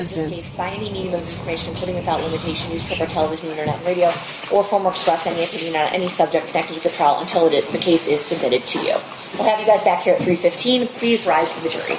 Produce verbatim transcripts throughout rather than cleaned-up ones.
this case by any medium of information, including without limitation, newspaper, television, internet, and radio, or form or express any opinion on any subject connected with the trial until it is, the case is submitted to you. We'll have you guys back here at three fifteen. Please rise for the jury.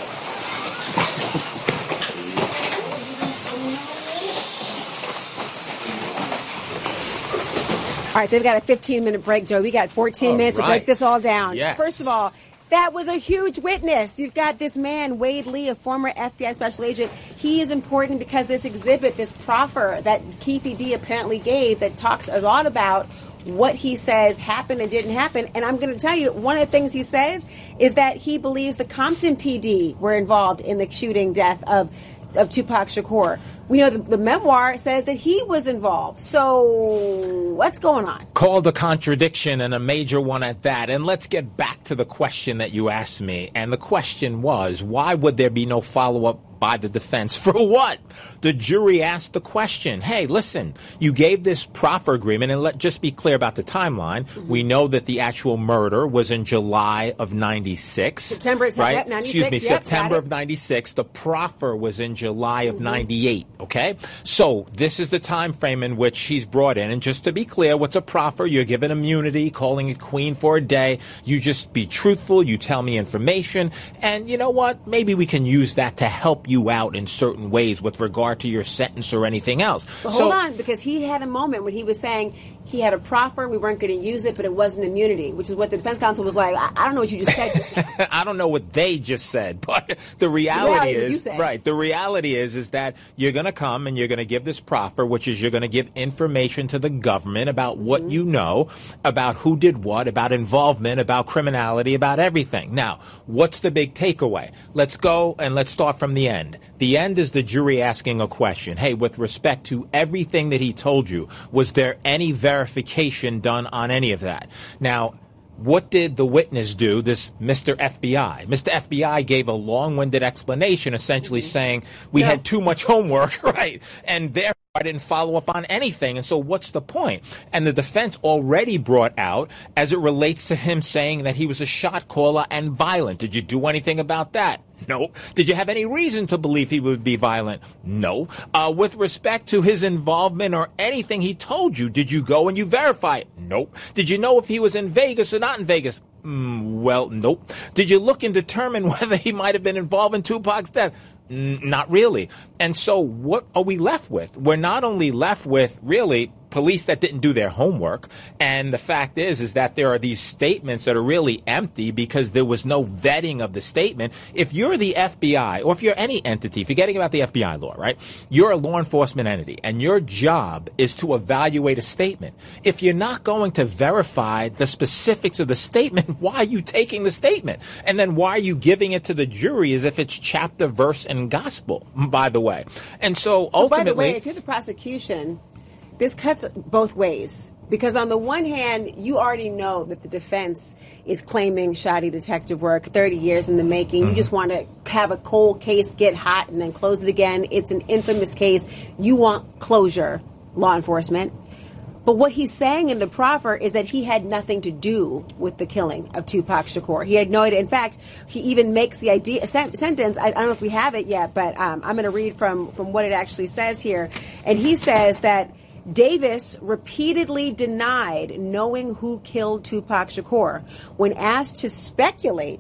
All right, they've got a fifteen-minute break, Joe. We got fourteen all minutes right. to break this all down. Yes. First of all, that was a huge witness. You've got this man, Wade Lee, a former F B I special agent. He is important because this exhibit, this proffer that Keefe D apparently gave that talks a lot about what he says happened and didn't happen. And I'm going to tell you, one of the things he says is that he believes the Compton P D were involved in the shooting death of, of Tupac Shakur. We know the, the memoir says that he was involved. So what's going on? Called a contradiction, and a major one at that. And let's get back to the question that you asked me. And the question was, why would there be no follow-up by the defense? For what? The jury asked the question, hey, listen, you gave this proffer agreement, and let just be clear about the timeline. Mm-hmm. We know that the actual murder was in July of ninety-six. September, right? Yep, ninety-six. Excuse me, yep, September of ninety-six. The proffer was in July of mm-hmm. ninety-eight, okay? So this is the time frame in which he's brought in. And just to be clear, what's a proffer? You're given immunity, calling it queen for a day. You just be truthful. You tell me information. And you know what? Maybe we can use that to help you out in certain ways with regard to your sentence or anything else. But so, hold on, because he had a moment when he was saying he had a proffer, we weren't going to use it, but it wasn't immunity, which is what the defense counsel was like, I, I don't know what you just said. I don't know what they just said, but the reality, the reality is, right, the reality is, is that you're going to come and you're going to give this proffer, which is you're going to give information to the government about what mm-hmm. you know, about who did what, about involvement, about criminality, about everything. Now, what's the big takeaway? Let's go and let's start from the end. The end is the jury asking a question. Hey, with respect to everything that he told you, was there any verification done on any of that? Now, what did the witness do, this Mister F B I? Mister F B I gave a long-winded explanation, essentially mm-hmm. saying we no. had too much homework, right? And therefore I didn't follow up on anything. And so what's the point? And the defense already brought out, as it relates to him saying that he was a shot caller and violent. Did you do anything about that? No. Did you have any reason to believe he would be violent? No. Uh, with respect to his involvement or anything he told you, did you go and you verify it? Nope. Did you know if he was in Vegas or not in Vegas? Mm, well, nope. Did you look and determine whether he might have been involved in Tupac's death? Mm, not really. And so what are we left with? We're not only left with, really, police that didn't do their homework. And the fact is, is that there are these statements that are really empty because there was no vetting of the statement. If you're the F B I, or if you're any entity, forgetting about the F B I law, right? You're a law enforcement entity, and your job is to evaluate a statement. If you're not going to verify the specifics of the statement, why are you taking the statement? And then why are you giving it to the jury as if it's chapter, verse, and gospel, by the way? And so ultimately... Well, by the way, if you're the prosecution, this cuts both ways. Because on the one hand, you already know that the defense is claiming shoddy detective work, thirty years in the making. Mm-hmm. You just want to have a cold case get hot and then close it again. It's an infamous case. You want closure, law enforcement. But what he's saying in the proffer is that he had nothing to do with the killing of Tupac Shakur. He had no idea. In fact, he even makes the idea sen- sentence. I, I don't know if we have it yet, but um, I'm going to read from, from what it actually says here. And he says that Davis repeatedly denied knowing who killed Tupac Shakur. When asked to speculate,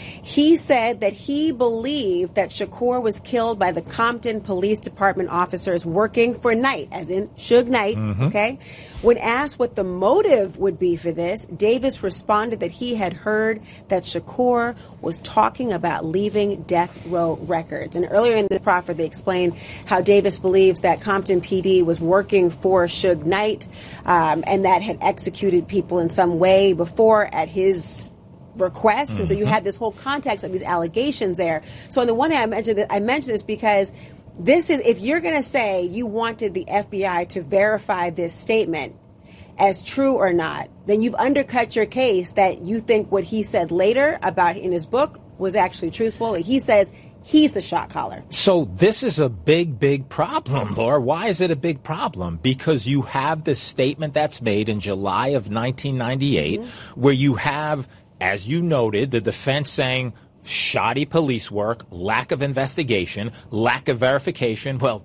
he said that he believed that Shakur was killed by the Compton Police Department officers working for Knight, as in Suge Knight, mm-hmm. okay? When asked what the motive would be for this, Davis responded that he had heard that Shakur was talking about leaving death row records. And earlier in the proffer, they explained how Davis believes that Compton P D was working for Suge Knight um, and that had executed people in some way before at his requests, mm-hmm. and so you had this whole context of these allegations there. So on the one hand, I mentioned that, I mentioned this because this is, if you're going to say you wanted the F B I to verify this statement as true or not, then you've undercut your case that you think what he said later about in his book was actually truthful. He says he's the shot caller. So this is a big, big problem, Laura. Why is it a big problem? Because you have this statement that's made in July of nineteen ninety-eight, mm-hmm. where you have, as you noted, the defense saying, shoddy police work, lack of investigation, lack of verification. Well,